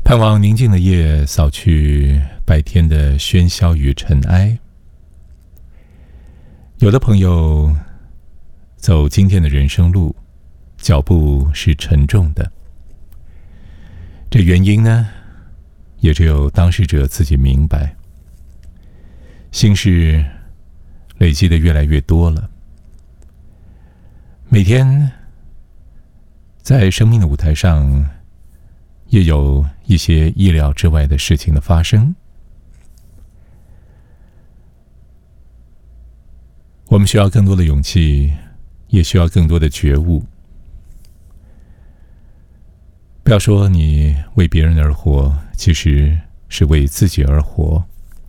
盼望宁静的夜扫去白天的喧嚣与尘埃。有的朋友走今天的人生路，脚步是沉重的。这原因呢，也只有当事者自己明白。心事累积的越来越多了，每天在生命的舞台上，也有一些意料之外的事情的发生。我们需要更多的勇气，也需要更多的觉悟。不要说你为别人而活，其实是为自己而活。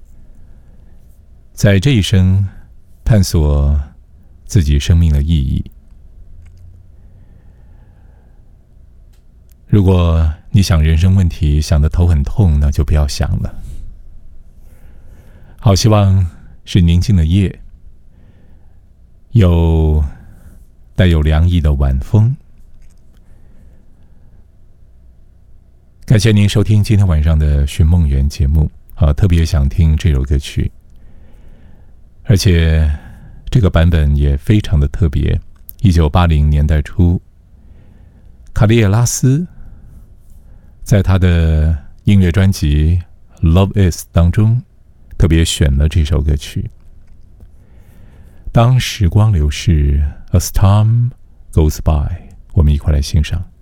在这一生，探索自己生命的意义。如果你想人生问题想得头很痛，那就不要想了。好，希望是宁静的夜，有带有凉意的晚风。感谢您收听今天晚上的寻梦园节目，特别想听这首歌曲，而且这个版本也非常的特别。1980年代初，卡利耶拉斯在他的音乐专辑《Love Is》当中特别选了这首歌曲。当时光流逝 As Time Goes By， 我们一块来欣赏。